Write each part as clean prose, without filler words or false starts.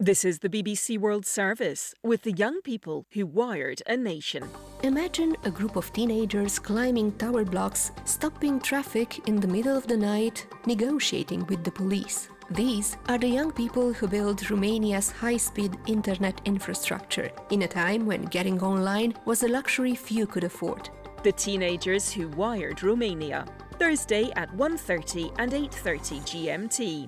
This is the BBC World Service with the young people who wired a nation. Imagine a group of teenagers climbing tower blocks, stopping traffic in the middle of the night, negotiating with the police. These are the young people who built Romania's high-speed internet infrastructure in a time when getting online was a luxury few could afford. The teenagers who wired Romania. Thursday at 1:30 and 8:30 GMT.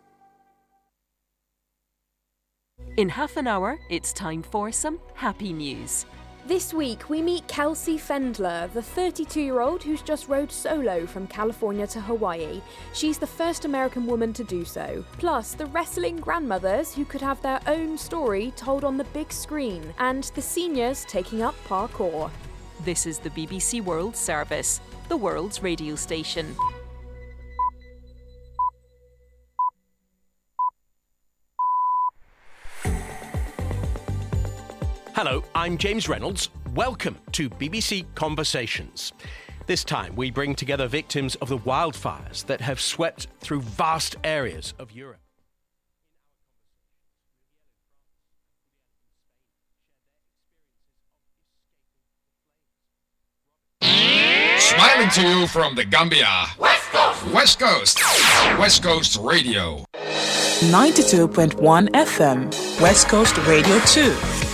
In half an hour, it's time for some happy news. This week, we meet Kelsey Fendler, the 32-year-old who's just rode solo from California to Hawaii. She's the first American woman to do so. Plus, the wrestling grandmothers who could have their own story told on the big screen, and the seniors taking up parkour. This is the BBC World Service, the world's radio station. Hello, I'm James Reynolds. Welcome to BBC Conversations. This time we bring together victims of the wildfires that have swept through vast areas of Europe. Smiling to you from the Gambia. West Coast. West Coast. West Coast Radio. 92.1 FM. West Coast Radio 2.